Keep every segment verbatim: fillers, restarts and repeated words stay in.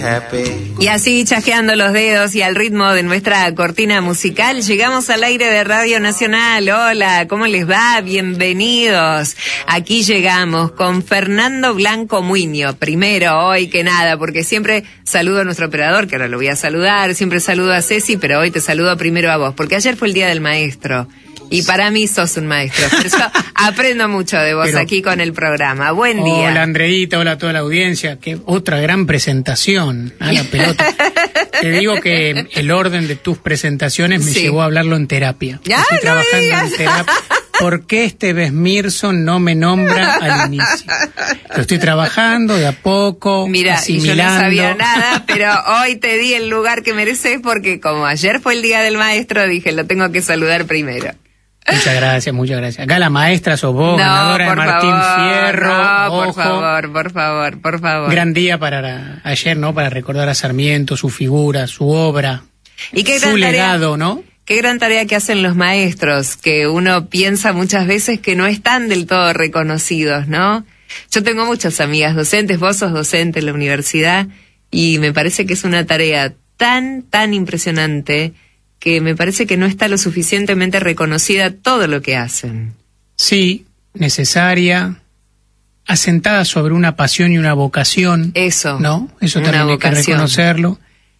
Y así, chasqueando los dedos y al ritmo de nuestra cortina musical, llegamos al aire de Radio Nacional. Hola, ¿cómo les va? Bienvenidos. Aquí llegamos con Fernando Blanco Muiño. Primero, hoy que nada, porque siempre saludo a nuestro operador, que ahora lo voy a saludar, siempre saludo a Ceci, pero hoy te saludo primero a vos, porque ayer fue el Día del Maestro. Y para mí sos un maestro. Por eso aprendo mucho de vos. Pero, aquí con el programa. Buen día. Hola, Andreita. Hola a toda la audiencia. Qué otra gran presentación. A la pelota. Te digo que el orden de tus presentaciones me sí. llevó a hablarlo en terapia. Ya, Estoy no trabajando digas. en terapia. ¿Por qué este Besmirson no me nombra al inicio? Lo estoy trabajando de a poco, Mira, asimilando. Yo no sabía nada, pero hoy te di el lugar que mereces porque como ayer fue el Día del Maestro, dije, lo tengo que saludar primero. Muchas gracias, muchas gracias. Acá la maestra sos vos, no, ganadora de Martín favor, Fierro. No, ojo. por favor, por favor, por favor. Gran día para ayer, ¿no? Para recordar a Sarmiento, su figura, su obra, ¿Y qué su gran legado, tarea, ¿no? Qué gran tarea que hacen los maestros, que uno piensa muchas veces que no están del todo reconocidos, ¿no? Yo tengo muchas amigas docentes, vos sos docente en la universidad, y me parece que es una tarea tan, tan impresionante que me parece que no está lo suficientemente reconocida todo lo que hacen. Sí, necesaria, asentada sobre una pasión y una vocación. Eso. ¿No? Eso una también vocación. hay que reconocerlo.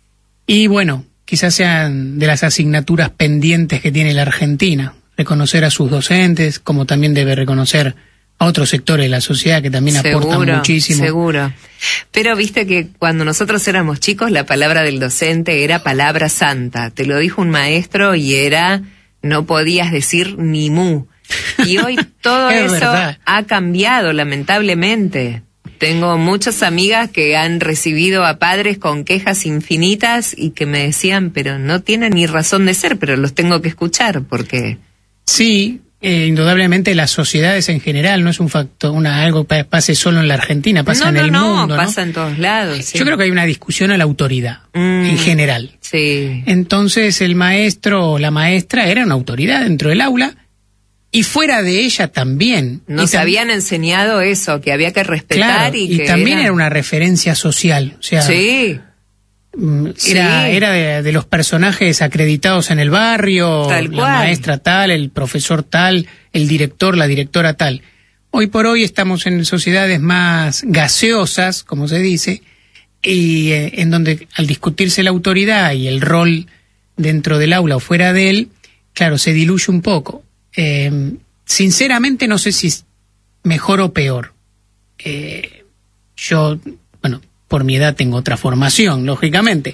Y bueno, quizás sean de las asignaturas pendientes que tiene la Argentina, reconocer a sus docentes, como también debe reconocer a otros sectores de la sociedad que también seguro, aportan muchísimo. Seguro. Pero viste que cuando nosotros éramos chicos la palabra del docente era palabra santa. Te lo dijo un maestro y era, no podías decir ni mu. Y hoy todo eso verdad. ha cambiado lamentablemente. Tengo muchas amigas que han recibido a padres con quejas infinitas y que me decían, pero no tienen ni razón de ser, pero los tengo que escuchar porque... Sí. Eh, indudablemente las sociedades en general, no es un factor, una algo que pase solo en la Argentina, pasa no, en no, el no, mundo, ¿no? Pasa en todos lados. Sí. Yo creo que hay una discusión a la autoridad, mm, en general. Sí. Entonces el maestro o la maestra era una autoridad dentro del aula y fuera de ella también. Nos y tam- habían enseñado eso, que había que respetar claro, y, y que también era... era una referencia social, o sea, Sí. Era, sí. era de, de los personajes acreditados en el barrio, Tal la cual. maestra tal, el profesor tal, el director, la directora tal. Hoy por hoy estamos en sociedades más gaseosas, como se dice, y eh, en donde al discutirse la autoridad y el rol dentro del aula o fuera de él, claro, se diluye un poco. Eh, sinceramente no sé si es mejor o peor. Eh, yo, bueno, por mi edad tengo otra formación, lógicamente,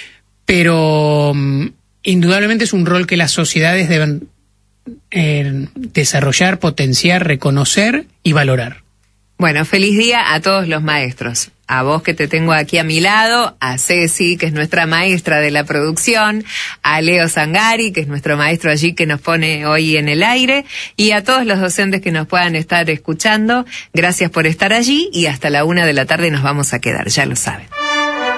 pero um, indudablemente es un rol que las sociedades deben eh, desarrollar, potenciar, reconocer y valorar. Bueno, feliz día a todos los maestros. A vos que te tengo aquí a mi lado, a Ceci, que es nuestra maestra de la producción, a Leo Zangari, que es nuestro maestro allí que nos pone hoy en el aire, y a todos los docentes que nos puedan estar escuchando. Gracias por estar allí y hasta la una de la tarde nos vamos a quedar, ya lo saben.